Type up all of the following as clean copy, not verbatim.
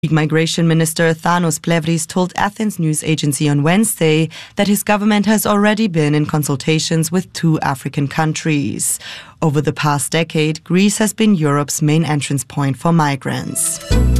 Migration Minister Thanos Plevris told Athens news agency on Wednesday that his government has already been in consultations with 2 African countries. Over the past decade, Greece has been Europe's main entrance point for migrants.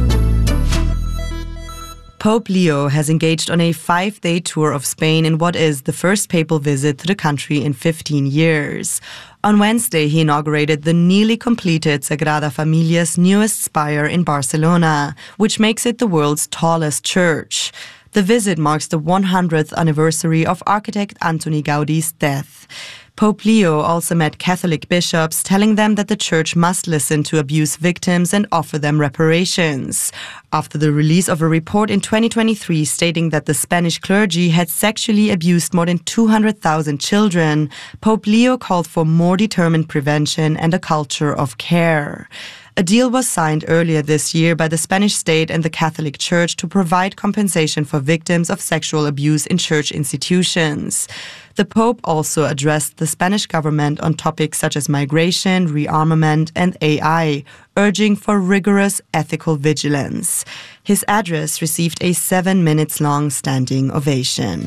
Pope Leo has engaged on a 5-day tour of Spain in what is the first papal visit to the country in 15 years. On Wednesday, he inaugurated the nearly completed Sagrada Familia's newest spire in Barcelona, which makes it the world's tallest church. The visit marks the 100th anniversary of architect Antoni Gaudi's death. Pope Leo also met Catholic bishops, telling them that the church must listen to abuse victims and offer them reparations. After the release of a report in 2023 stating that the Spanish clergy had sexually abused more than 200,000 children, Pope Leo called for more determined prevention and a culture of care. A deal was signed earlier this year by the Spanish state and the Catholic Church to provide compensation for victims of sexual abuse in church institutions. The Pope also addressed the Spanish government on topics such as migration, rearmament, and AI, urging for rigorous ethical vigilance. His address received a 7-minute-long standing ovation.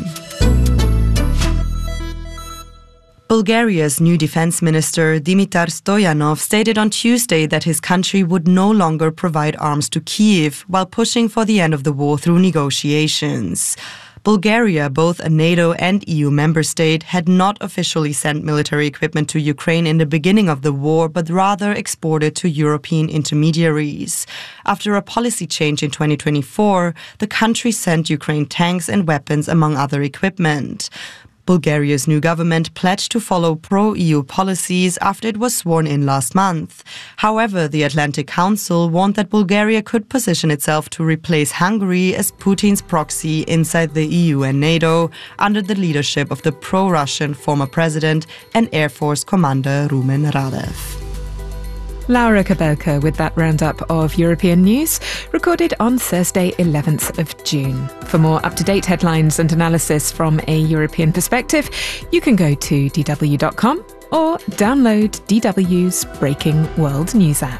Bulgaria's new defense minister, Dimitar Stoyanov, stated on Tuesday that his country would no longer provide arms to Kyiv while pushing for the end of the war through negotiations. Bulgaria, both a NATO and EU member state, had not officially sent military equipment to Ukraine in the beginning of the war, but rather exported to European intermediaries. After a policy change in 2024, the country sent Ukraine tanks and weapons, among other equipment. Bulgaria's new government pledged to follow pro-EU policies after it was sworn in last month. However, the Atlantic Council warned that Bulgaria could position itself to replace Hungary as Putin's proxy inside the EU and NATO under the leadership of the pro-Russian former president and Air Force Commander Rumen Radev. Laura Kabelka with that roundup of European news, recorded on Thursday 11th of June. For more up-to-date headlines and analysis from a European perspective, you can go to dw.com or download DW's Breaking World News app.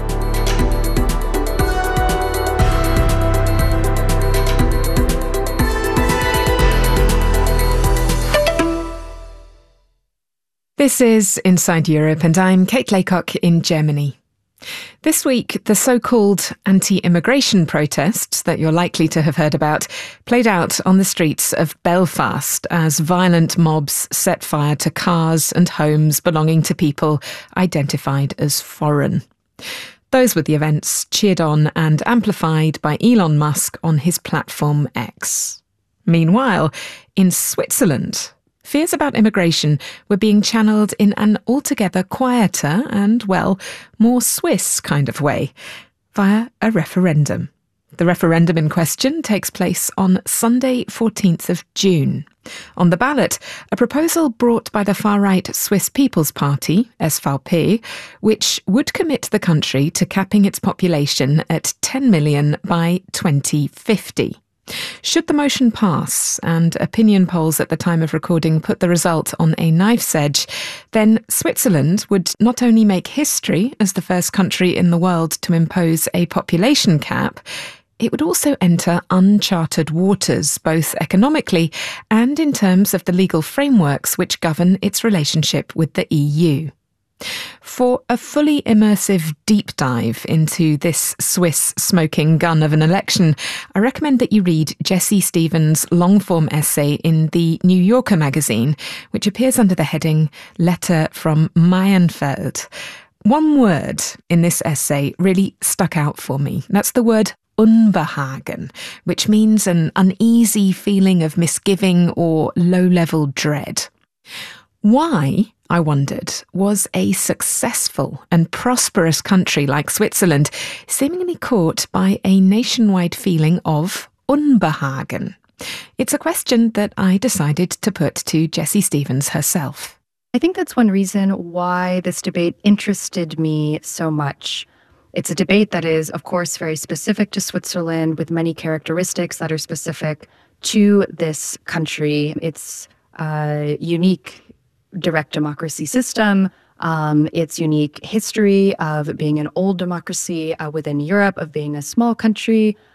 This is Inside Europe, and I'm Kate Laycock in Germany. This week, the so-called anti-immigration protests that you're likely to have heard about played out on the streets of Belfast as violent mobs set fire to cars and homes belonging to people identified as foreign. Those were the events cheered on and amplified by Elon Musk on his platform X. Meanwhile, in Switzerland, fears about immigration were being channeled in an altogether quieter and, well, more Swiss kind of way, via a referendum. The referendum in question takes place on Sunday, 14th of June. On the ballot, a proposal brought by the far-right Swiss People's Party, SVP, which would commit the country to capping its population at 10 million by 2050. Should the motion pass, and opinion polls at the time of recording put the result on a knife's edge, then Switzerland would not only make history as the first country in the world to impose a population cap, it would also enter uncharted waters, both economically and in terms of the legal frameworks which govern its relationship with the EU. For a fully immersive deep dive into this Swiss smoking gun of an election, I recommend that you read Jessie Stevens' long-form essay in the New Yorker magazine, which appears under the heading Letter from Mayenfeld. One word in this essay really stuck out for me. That's the word Unbehagen, which means an uneasy feeling of misgiving or low-level dread. Why, I wondered, was a successful and prosperous country like Switzerland seemingly caught by a nationwide feeling of Unbehagen? It's a question that I decided to put to Jessie Stevens herself. I think that's one reason why this debate interested me so much. It's a debate that is, of course, very specific to Switzerland, with many characteristics that are specific to this country. It's a unique direct democracy system, its unique history of being an old democracy within Europe, of being a small country